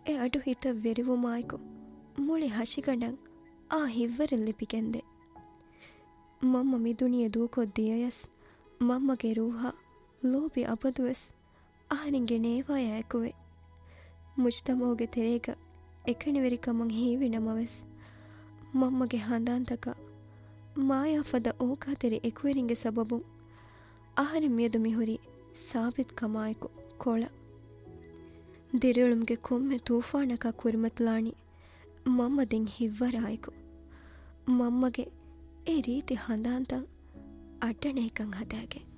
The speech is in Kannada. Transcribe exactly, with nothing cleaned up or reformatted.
ಎ ಅಡು ಹಿತ ವೆರಿವುಮಾಯ್ಕು ಮುಳಿ ಹಶಿಗಂಡಂ ಆ ಹಿವ್ವರೆನ್ ಲಿಪಿಕೆಂದೆ ಮಮ್ಮ ಮಿದುನಿಯ ದೂಕೊದ್ದಿಯಯಸ್ ಮಮ್ಮಗೆ ರೂಹ ಲೋಬಿ ಅಬದುವೆಸ್ ಆಹನಿಂಗೆ ನೇವಾಯ ಎಕುವೆ ಮುಜ್ತಮೋಗೆ ತೆರೇಗ ಎಕಣಿವೆರಿಕಮಂ ಹೀವಿ ನಮವೆಸ್ ಮಮ್ಮಗೆ ಹಂದಾಂತಕ ಮಾಯಾಫದ ಓಕಾತೆರಿ ಎಕುವೆರಿಂಗೆ ಸಬಬು ಆಹನಿ ಮಿಯದು ಮಿಹುರಿ ಸಾಬಿತ್ ಕಮಾಯಕು ಕೊಳ ದಿರುಳುಮ್ಗೆ ಕೊಮ್ಮೆ ತೂಫಾನಕ ಕುರಿಮತ್ಲಾಣಿ ಮಮ್ಮದಿಂ ಹಿವ್ವರಾಯಕು ಮಮ್ಮಗೆ ಎ ರೀತಿ ಹಂದಾಂತ ಅಡ್ಡಣೇಕಂ ಹದಾಗೆ